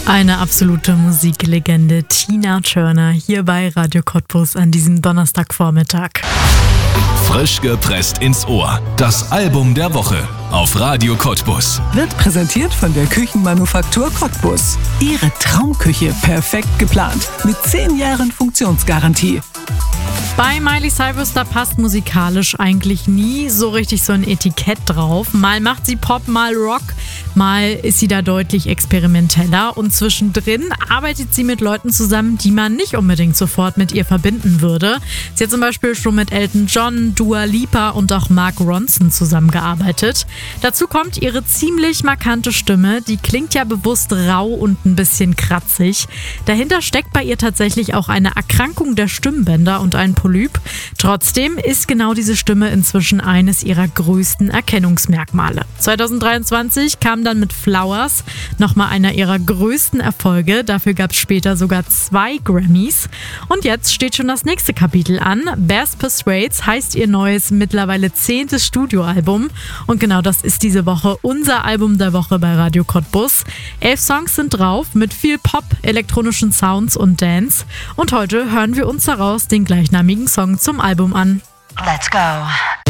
Eine absolute Musiklegende, Tina Turner, hier bei Radio Cottbus an diesem Donnerstagvormittag. Frisch gepresst ins Ohr. Das Album der Woche auf Radio Cottbus. Wird präsentiert von der Küchenmanufaktur Cottbus. Ihre Traumküche perfekt geplant mit 10 Jahren Funktionsgarantie. Bei Miley Cyrus, da passt musikalisch eigentlich nie so richtig so ein Etikett drauf. Mal macht sie Pop, mal Rock, mal ist sie da deutlich experimenteller und zwischendrin arbeitet sie mit Leuten zusammen, die man nicht unbedingt sofort mit ihr verbinden würde. Sie hat zum Beispiel schon mit Elton John, Dua Lipa und auch Mark Ronson zusammengearbeitet. Dazu kommt ihre ziemlich markante Stimme, die klingt ja bewusst rau und ein bisschen kratzig. Dahinter steckt bei ihr tatsächlich auch eine Erkrankung der Stimmbänder und ein Polyp. Trotzdem ist genau diese Stimme inzwischen eines ihrer größten Erkennungsmerkmale. 2023 kam dann mit Flowers nochmal einer ihrer größten Erfolge. Dafür gab es später sogar 2 Grammys. Und jetzt steht schon das nächste Kapitel an. Bass Persuades heißt ihr neues, mittlerweile 10. Studioalbum. Und genau das ist diese Woche unser Album der Woche bei Radio Cottbus. 11 Songs sind drauf mit viel Pop, elektronischen Sounds und Dance. Und heute hören wir uns daraus den gleichnamigen Song zum Album an. Let's go.